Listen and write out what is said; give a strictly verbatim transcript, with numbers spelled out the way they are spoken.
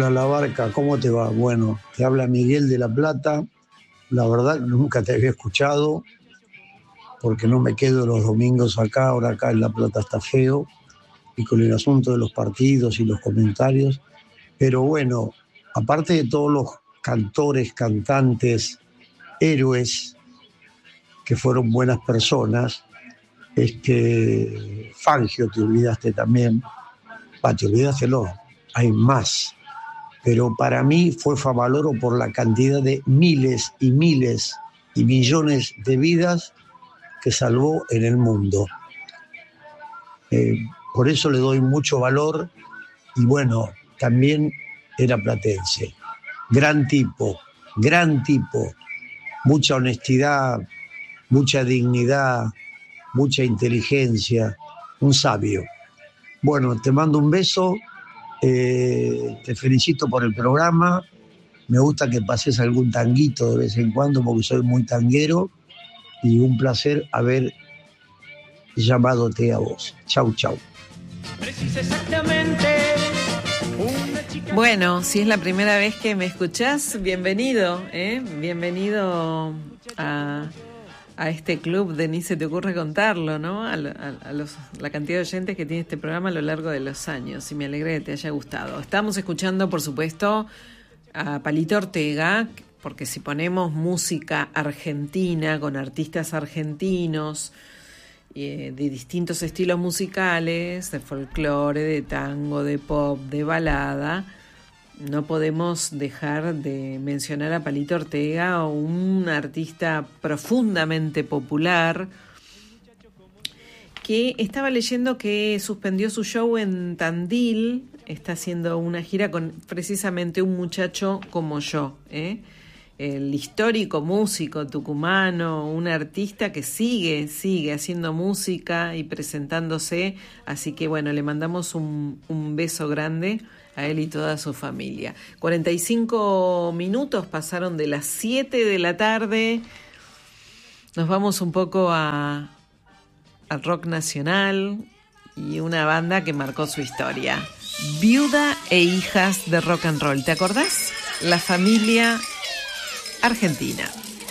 Hola Labarca, ¿cómo te va? Bueno, te habla Miguel de La Plata. La verdad nunca te había escuchado porque no me quedo los domingos acá, ahora acá en La Plata está feo, y con el asunto de los partidos y los comentarios. Pero bueno, aparte de todos los cantores, cantantes, héroes que fueron buenas personas, este, Fangio te olvidaste también, ah, te olvidaste no, hay más. Pero para mí fue Favaloro por la cantidad de miles y miles y millones de vidas que salvó en el mundo. Eh, por eso le doy mucho valor y bueno, también era platense. Gran tipo, gran tipo, mucha honestidad, mucha dignidad, mucha inteligencia, un sabio. Bueno, te mando un beso. Eh, te felicito por el programa. Me gusta que pases algún tanguito de vez en cuando porque soy muy tanguero y un placer haber llamadote a vos. Chau, chau. Bueno, si es la primera vez que me escuchás, bienvenido, ¿eh? Bienvenido a, a este club de Ni se te ocurre contarlo, ¿no? A, a, a los, la cantidad de oyentes que tiene este programa a lo largo de los años, y me alegra que te haya gustado. Estamos escuchando, por supuesto, a Palito Ortega, porque si ponemos música argentina con artistas argentinos eh, de distintos estilos musicales, de folclore, de tango, de pop, de balada, no podemos dejar de mencionar a Palito Ortega, un artista profundamente popular que estaba leyendo que suspendió su show en Tandil. Está haciendo una gira con precisamente un muchacho como yo, ¿eh? El histórico músico tucumano, un artista que sigue, sigue haciendo música y presentándose. Así que bueno, le mandamos un, un beso grande a él y toda su familia. cuarenta y cinco minutos pasaron de las siete de la tarde. Nos vamos un poco a, al rock nacional y una banda que marcó su historia. Viuda e hijas de rock and roll. ¿Te acordás? La familia argentina.